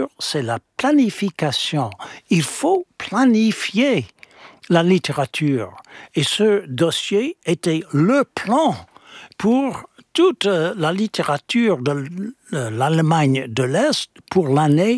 littérature, c'est la planification. Il faut planifier la littérature. Et ce dossier était le plan pour toute la littérature de l'Allemagne de l'Est pour l'année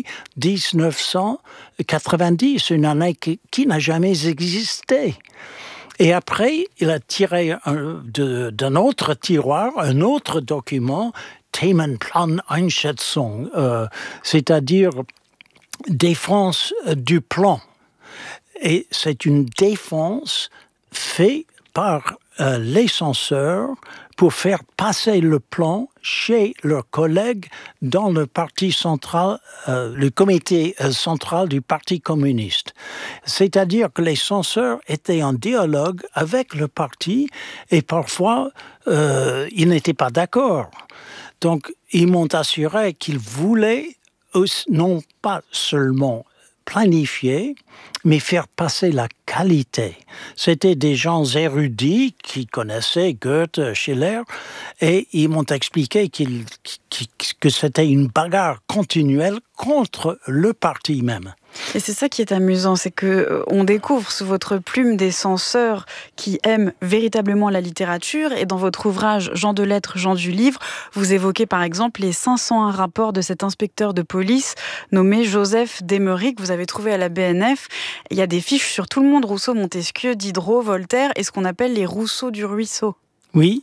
1990, une année qui n'a jamais existé. Et après, il a tiré d'un autre tiroir un autre document, Themenplan Einschätzung, c'est-à-dire défense du plan. Et c'est une défense faite par les censeurs pour faire passer le plan chez leurs collègues dans le parti central, le comité central du Parti communiste. C'est-à-dire que les censeurs étaient en dialogue avec le parti et parfois ils n'étaient pas d'accord. Donc ils m'ont assuré qu'ils voulaient non pas seulement planifier, mais faire passer la qualité. C'était des gens érudits qui connaissaient Goethe, Schiller, et ils m'ont expliqué que c'était une bagarre continuelle contre le parti même. Et c'est ça qui est amusant, c'est qu'on découvre sous votre plume des censeurs qui aiment véritablement la littérature. Et dans votre ouvrage « Gens de lettres, gens du livre », vous évoquez par exemple les 501 rapports de cet inspecteur de police nommé Joseph D'Emeric, que vous avez trouvé à la BNF. Il y a des fiches sur tout le monde, Rousseau, Montesquieu, Diderot, Voltaire, et ce qu'on appelle les Rousseau du ruisseau. Oui.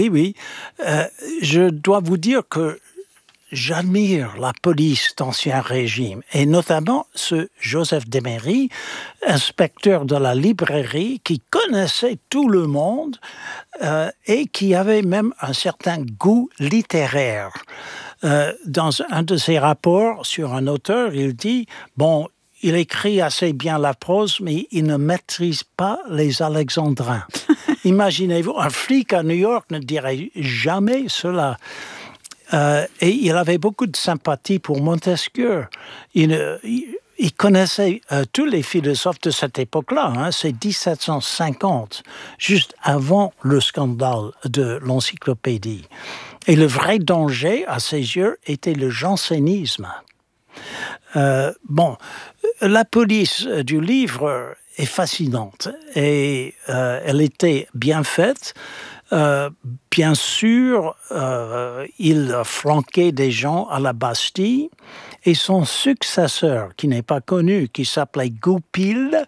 Je dois vous dire que j'admire la police d'Ancien Régime, et notamment ce Joseph D'Emeric, inspecteur de la librairie, qui connaissait tout le monde et qui avait même un certain goût littéraire. Dans un de ses rapports sur un auteur, il dit « Bon, il écrit assez bien la prose, mais il ne maîtrise pas les alexandrins. » Imaginez-vous, un flic à New York ne dirait jamais cela. Et il avait beaucoup de sympathie pour Montesquieu. Il connaissait tous les philosophes de cette époque-là. C'est 1750, juste avant le scandale de l'encyclopédie. Et le vrai danger, à ses yeux, était le jansénisme. La police du livre est fascinante et elle était bien faite. Bien sûr, il flanquait des gens à la Bastille et son successeur, qui n'est pas connu, qui s'appelait Goupil,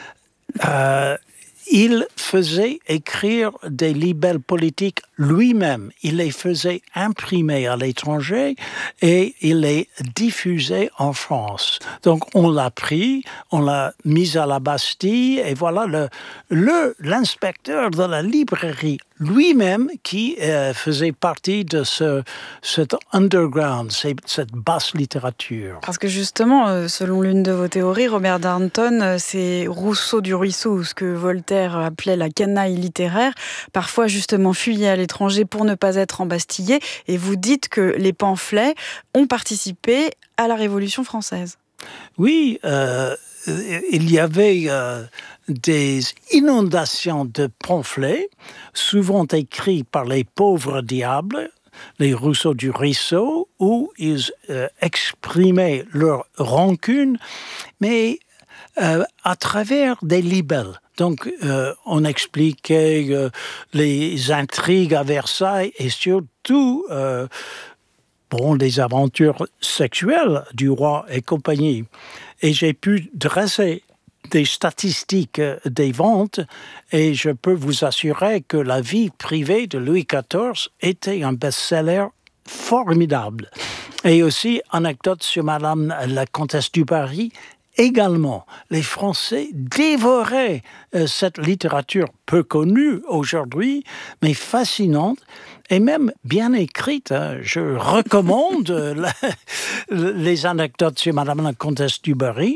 il faisait écrire des libelles politiques lui-même. Il les faisait imprimer à l'étranger et il les diffusait en France. Donc on l'a pris, on l'a mis à la Bastille et voilà l'inspecteur de la librairie lui-même qui faisait partie de cet underground, cette basse littérature. Parce que justement, selon l'une de vos théories, Robert Darnton, c'est Rousseau du ruisseau, ce que Voltaire appelait la canaille littéraire, parfois justement fuyait à l'étranger pour ne pas être embastillé. Et vous dites que les pamphlets ont participé à la Révolution française. Oui, il y avait des inondations de pamphlets, souvent écrits par les pauvres diables, les Rousseau du ruisseau, où ils exprimaient leur rancune, mais à travers des libelles. Donc, on expliquait les intrigues à Versailles et surtout des aventures sexuelles du roi et compagnie. Et j'ai pu dresser des statistiques des ventes et je peux vous assurer que la vie privée de Louis XIV était un best-seller formidable. Et aussi, anecdote sur Madame la Comtesse du Barry, également, les Français dévoraient cette littérature peu connue aujourd'hui, mais fascinante et même bien écrite. Je recommande les anecdotes sur Madame la Comtesse du Barry.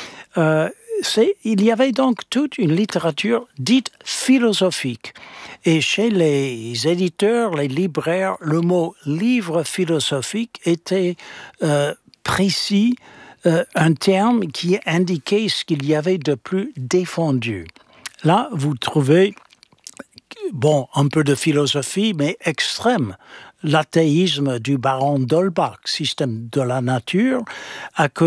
Il y avait donc toute une littérature dite philosophique. Et chez les éditeurs, les libraires, le mot « livre philosophique » était précis, un terme qui indiquait ce qu'il y avait de plus défendu. Là, vous trouvez un peu de philosophie, mais extrême. L'athéisme du baron d'Holbach, système de la nature,